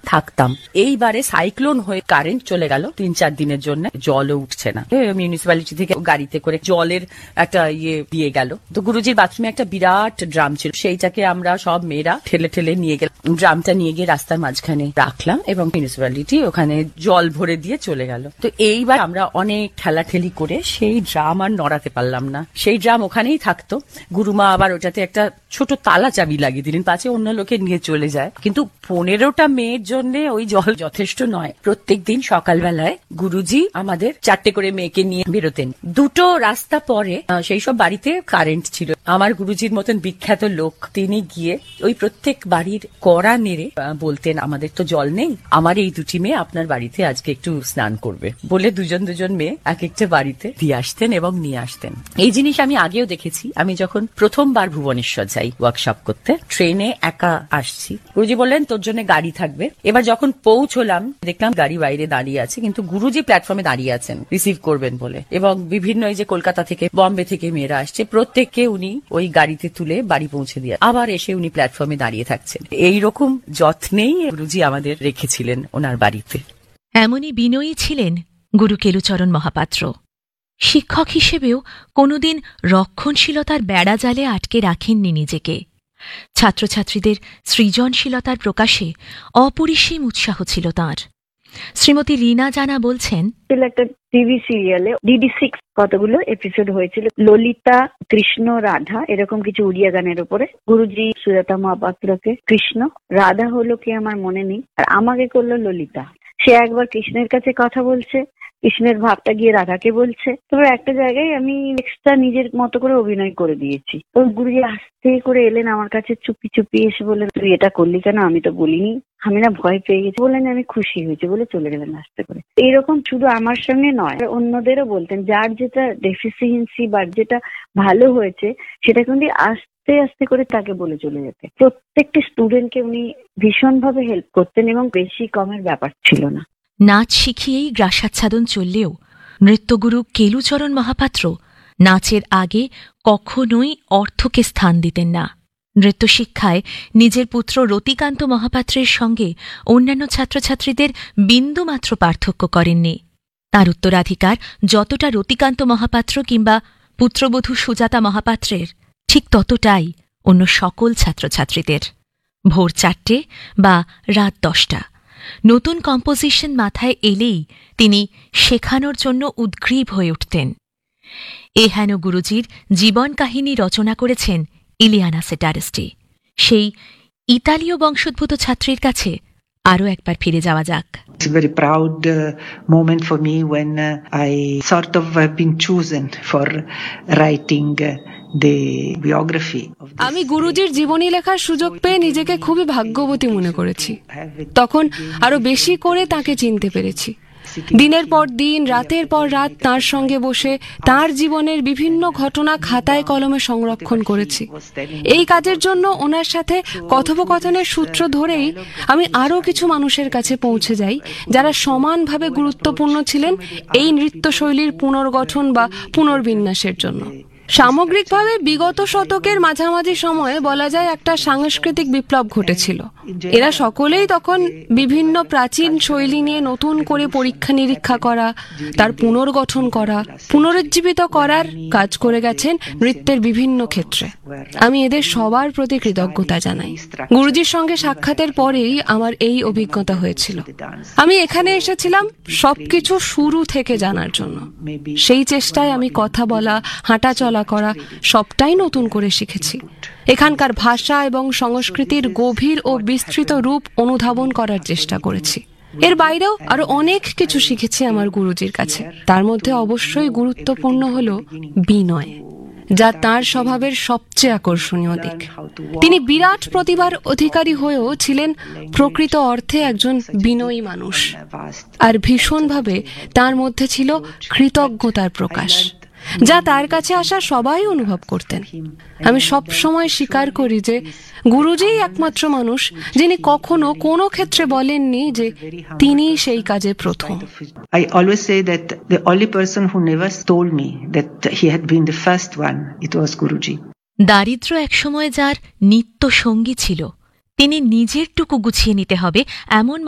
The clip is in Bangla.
থাকতাম। এইবারে সাইক্লোন হয়ে কারেন্ট চলে গেল 3-4 দিনের জন্য, জলও উঠছে না। মিউনিসিপ্যালিটি থেকে গাড়িতে করে জলের একটা দিয়ে গেল। তো গুরুজির বাথরুমে একটা বিরাট ড্রাম ছিল, সেইটাকে আমরা সব মেয়েরা ঠেলে ঠেলে নিয়ে গেলাম। ড্রামটা নিয়ে গিয়ে রাস্তার মাঝখানে রাখলাম এবং মিউনিসিপ্যালিটি ওখানে জল ভরে দিয়ে চলে গেল। তো এইবার আমরা অনেক ঠেলাঠেলি করে সেই ড্রাম আর নড়াতে পারলাম না। সেই ড্রাম ওখানেই থাকতো। গুরুমা আবার ওটাতে একটা ছোট তালা চাবি লাগিয়ে দিলেন, পাছে অন্য লোকে নিয়ে চলে যায়। কিন্তু 15টা মেয়ের জন্য ওই জল যথেষ্ট নয়। প্রত্যেকদিন সকালবেলায় গুরুজি আমাদের 4টে করে মেয়েকে নিয়ে বেরোতেন। 2টো রাস্তা পরে সেই সব বাড়িতে কারেন্ট ছিল। আমার গুরুজির মতন বিখ্যাত লোক, তিনি গিয়ে ওই প্রত্যেক বাড়ির কড়া নেড়ে বলতেন, আমাদের তো জল নেই, আমার এই 2টি মেয়ে আপনার বাড়িতে আজকে একটু স্নান করবে বলে দুজন মেয়ে এক একটা বাড়িতে দিয়ে আসতেন এবং নিয়ে আসতেন। এই জিনিস আমি আগেও দেখেছি। আমি যখন প্রথমবার ভুবনেশ্বর যাই ওয়ার্কশপ করতে, ট্রেনে একা আসছি, গুরুজি বললেন তোর জন্য গাড়ি থাকবে। এবার যখন পৌঁছলাম দেখলাম গাড়ি বাইরে দাঁড়িয়ে আছে, কিন্তু গুরুজি প্ল্যাটফর্মে দাঁড়িয়ে আছেন রিসিভ করবেন বলে, এবং বিভিন্ন এই যে কলকাতা থেকে বম্বে থেকে মেয়েরা আসছে, প্রত্যেককে উনি ওই গাড়িতে তুলে বাড়ি পৌঁছে দিয়ে আবার এসে উনি প্ল্যাটফর্মে দাঁড়িয়ে থাকছেন। এইরকম যত্নেই গুরুজি আমাদের রেখেছিলেন ওনার বাড়িতে। এমনই বিনয়ী ছিলেন গুরু কেলুচরণ মহাপাত্র। শিক্ষক হিসেবেও কোনোদিন রক্ষণশীলতার বেড়াজালে আটকে রাখেননি নিজেকে। ছাত্রছাত্রীদের সৃজনশীলতার প্রকাশে অপরিসীম উৎসাহ ছিল তাঁর। শ্রীমতী রীনা জানা বলছেন, একটা টিভি সিরিয়ালে DD6 কতগুলো এপিসোড হয়েছিল, ললিতা, কৃষ্ণ, রাধা, এরকম কিছু উড়িয়া গানের উপরে। গুরুজি সুজাতা মহাপাত্রকে কৃষ্ণ, রাধা হলো কি আমার মনে নেই, আর আমাকে করলো ললিতা। সে একবার কৃষ্ণের কাছে কথা বলছে, কৃষ্ণের ভাবটা গিয়ে রাধাকে বলছে। তবে একটা জায়গায় আমি এক্সট্রা নিজের মতো করে অভিনয় করে দিয়েছি। তো গুরুজি আস্তে করে এলেন আমার কাছে, চুপি চুপি এসে বললেন, তুই এটা করলি কেন? আমি তো বলিনি। আমি না ভয় পেয়ে গেছি। বললেন আমি খুশি হয়েছি বলে চলে গেলেন আস্তে করে। এইরকম শুধু আমার সঙ্গে নয়, অন্যদেরও বলতেন, যার যেটা ডেফিসিয়েন্সি বা যেটা ভালো হয়েছে সেটা কিন্তু আস্তে আস্তে করে তাকে বলে চলে যেতে। প্রত্যেকটি স্টুডেন্টকে উনি ভীষণভাবে হেল্প করতেন এবং বেশি কমের ব্যাপার ছিল না। নাচ শিখিয়েই গ্রাসাচ্ছাদন চললেও নৃত্যগুরু কেলুচরণ মহাপাত্র নাচের আগে কখনোই অর্থকে স্থান দিতেন না। নৃত্য শিক্ষায় নিজের পুত্র রতিকান্ত মহাপাত্রের সঙ্গে অন্যান্য ছাত্রছাত্রীদের বিন্দুমাত্র পার্থক্য করেননি। তার উত্তরাধিকার যতটা রতিকান্ত মহাপাত্র কিংবা পুত্রবধূ সুজাতা মহাপাত্রের, ঠিক ততটাই অন্য সকল ছাত্রছাত্রীদের। ভোর 4টে বা রাত 10টা নতুন কম্পোজিশন মাথায় এলেই তিনি শেখানোর জন্য উদ্গ্রীব হয়ে উঠতেন। এ হেন গুরুজির জীবন কাহিনী রচনা করেছেন ইলিয়ানা সেটারিস্টি। সেই ইতালীয় বংশোদ্ভূত ছাত্রীর কাছে আরও একবার ফিরে যাওয়া যাক। It's a very proud moment for me when I sort of been chosen for writing the biography of this. আমি গুরুজির জীবনী লেখার সুযোগ পেয়ে নিজেকে খুবই ভাগ্যবতী মনে করেছি। তখন আরো বেশি করে তাকে চিনতে পেরেছি। দিনের পর দিন, রাতের পর রাত তার সঙ্গে বসে তার জীবনের বিভিন্ন ঘটনা খাতায় কলমে সংরক্ষণ করেছি। এই কাজের জন্য ওনার সাথে কথোপকথনের সূত্র ধরেই আমি আরও কিছু মানুষের কাছে পৌঁছে যাই, যারা সমানভাবে গুরুত্বপূর্ণ ছিলেন এই নৃত্যশৈলীর পুনর্গঠন বা পুনর্বিন্যাসের জন্য। সামগ্রিকভাবে বিগত শতকের মাঝামাঝি সময়ে বলা যায় একটা সাংস্কৃতিক বিপ্লব ঘটেছিল। এরা সকলেই তখন বিভিন্ন প্রাচীন শৈলী নিয়ে নতুন করে পরীক্ষা নিরীক্ষা করা, তার পুনর্গঠন করা, পুনরুজ্জীবিত করার কাজ করে গেছেন নৃত্যের বিভিন্ন ক্ষেত্রে। আমি এদের সবার প্রতি কৃতজ্ঞতা জানাই। গুরুজির সঙ্গে সাক্ষাতের পরেই আমার এই অভিজ্ঞতা হয়েছিল। আমি এখানে এসেছিলাম সবকিছু শুরু থেকে জানার জন্য। সেই চেষ্টায় আমি কথা বলা, হাঁটা চলা করা সবটাই নতুন করে শিখেছি। এখানকার ভাষা এবং সংস্কৃতির গভীর ও বিস্তৃত রূপ অনুধাবন করার চেষ্টা করেছি। এর বাইরেও আরো অনেক কিছু শিখেছি আমার গুরুজির কাছে। তার মধ্যে অবশ্যই গুরুত্বপূর্ণ হলো বিনয়, যা তার স্বভাবের সবচেয়ে আকর্ষণীয় দিক। তিনি বিরাট প্রতিভার অধিকারী হয়েও ছিলেন প্রকৃত অর্থে একজন বিনয়ী মানুষ, আর ভীষণভাবে তার মধ্যে ছিল কৃতজ্ঞতার প্রকাশ, যা তার কাছে আসা সবাই অনুভব করতেন। আমি সব সময় স্বীকার করি যে গুরুজিই একমাত্র মানুষ যিনি কখনো কোনো ক্ষেত্রে বলেননি যে তিনি সেই কাজে প্রথম। I always say that the only person who never told me that he had been the first one, it was Guruji. দারিদ্র্য একসময় যার নিত্য সঙ্গী ছিল, তিনি নিজের টুকু গুছিয়ে নিতে হবে এমন